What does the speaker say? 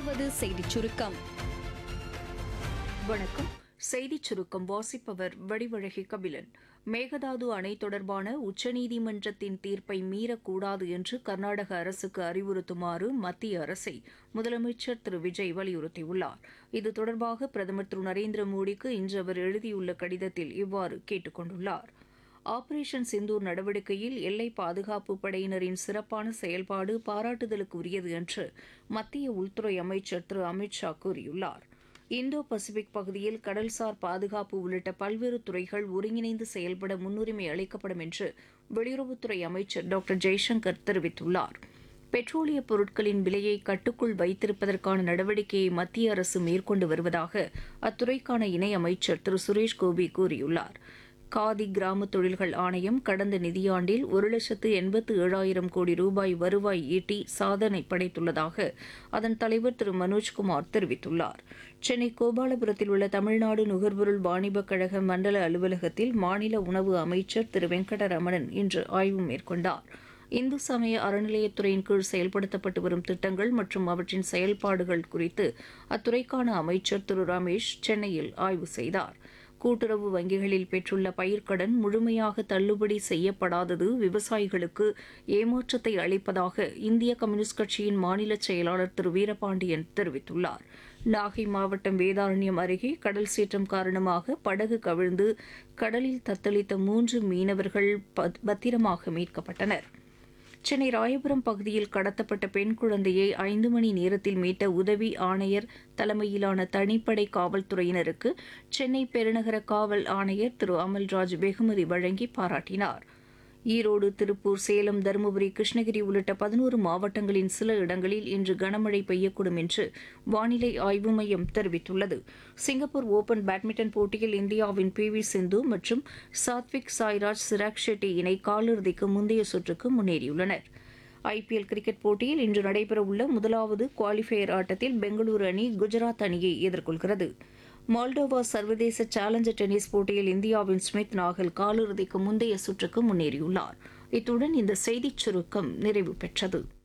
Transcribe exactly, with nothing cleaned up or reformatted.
முதலாவது செய்திச் சுருக்கம். வணக்கம். செய்திச் சுருக்கம் வாசிப்பவர் வடிவழகி கபிலன். மேகதாது அணை தொடர்பான உச்சநீதிமன்றத்தின் தீர்ப்பை மீறக்கூடாது என்று கர்நாடக அரசுக்கு அறிவுறுத்துமாறு மத்திய அரசை முதலமைச்சர் திரு விஜய் வலியுறுத்தியுள்ளார். இது தொடர்பாக பிரதமர் திரு நரேந்திர மோடிக்கு இன்று அவர் எழுதியுள்ள கடிதத்தில் இவ்வாறு கேட்டுக் கொண்டுள்ளார். ஆபரேஷன் சிந்தூர் நடவடிக்கையில் எல்லை பாதுகாப்பு படையினரின் சிறப்பான செயல்பாடு பாராட்டுதலுக்கு உரியது என்று மத்திய உள்துறை அமைச்சர் திரு அமித் ஷா கூறியுள்ளார். இந்தோ பசிபிக் பகுதியில் கடல்சார் பாதுகாப்பு உள்ளிட்ட பல்வேறு துறைகள் ஒருங்கிணைந்து செயல்பட முன்னுரிமை அளிக்கப்படும் என்று வெளியுறவுத்துறை அமைச்சர் டாக்டர் ஜெய்சங்கர் தெரிவித்துள்ளார். பெட்ரோலிய பொருட்களின் விலையை கட்டுக்குள் வைத்திருப்பதற்கான நடவடிக்கையை மத்திய அரசு மேற்கொண்டு வருவதாக அத்துறைக்கான இணையமைச்சர் திரு சுரேஷ் கோபி கூறியுள்ளார். காதி கிராம தொழில்கள் ஆணையம் கடந்த நிதியாண்டில் ஒரு லட்சத்து எண்பத்து ஏழாயிரம் கோடி ரூபாய் வருவாய் ஈட்டி சாதனை படைத்துள்ளதாக அதன் தலைவர் திரு மனோஜ்குமார் தெரிவித்துள்ளார். சென்னை கோபாலபுரத்தில் உள்ள தமிழ்நாடு நுகர்பொருள் வாணிபக் கழக மண்டல அலுவலகத்தில் மாநில உணவு அமைச்சர் திரு வெங்கடரமணன் இன்று ஆய்வு மேற்கொண்டார். இந்து சமய அறநிலையத்துறையின் கீழ் செயல்படுத்தப்பட்டு வரும் திட்டங்கள் மற்றும் அவற்றின் செயல்பாடுகள் குறித்து அத்துறைக்கான அமைச்சர் திரு ரமேஷ் சென்னையில் ஆய்வு செய்தார். கூட்டுறவு வங்கிகளில் பெற்றுள்ள பயிர்க்கடன் முழுமையாக தள்ளுபடி செய்யப்படாதது விவசாயிகளுக்கு ஏமாற்றத்தை அளிப்பதாக இந்திய கம்யூனிஸ்ட் கட்சியின் மாநில செயலாளர் திரு வீரபாண்டியன் தெரிவித்துள்ளார். நாகை மாவட்டம் வேதாரண்யம் அருகே கடல் சீற்றம் காரணமாக படகு கவிழ்ந்து கடலில் தத்தளித்த மூன்று மீனவர்கள் பத்திரமாக மீட்கப்பட்டனர். சென்னை ராயபுரம் பகுதியில் கடத்தப்பட்ட பெண் குழந்தையை ஐந்து மணி நேரத்தில் மீட்ட உதவி ஆணையர் தலைமையிலான தனிப்படை காவல்துறையினருக்கு சென்னை பெருநகர காவல் ஆணையர் திரு அமல்ராஜ் வெகுமதி வழங்கி பாராட்டினார். ஈரோடு, திருப்பூர், சேலம், தருமபுரி, கிருஷ்ணகிரி உள்ளிட்ட பதினோரு மாவட்டங்களின் சில இடங்களில் இன்று கனமழை பெய்யக்கூடும் என்று வானிலை ஆய்வு மையம் தெரிவித்துள்ளது. சிங்கப்பூர் ஓபன் பேட்மிண்டன் போட்டியில் இந்தியாவின் பி வி சிந்து மற்றும் சாத்விக் சாய்ராஜ் சிராக் ஷெட்டி இணை காலிறுதிக்கு முந்தைய சுற்றுக்கு முன்னேறியுள்ளனர். ஐபிஎல் கிரிக்கெட் போட்டியில் இன்று நடைபெறவுள்ள முதலாவது குவாலிஃபயர் ஆட்டத்தில் பெங்களூரு அணி குஜராத் அணியை எதிர்கொள்கிறது. மால்டோவா சர்வதேச சேலஞ்சர் டென்னிஸ் போட்டியில் இந்தியாவின் ஸ்மித் நாகல் காலிறுதிக்கு முந்தைய சுற்றுக்கு முன்னேறியுள்ளார். இத்துடன் இந்த செய்திச் சுருக்கம் நிறைவு பெற்றது.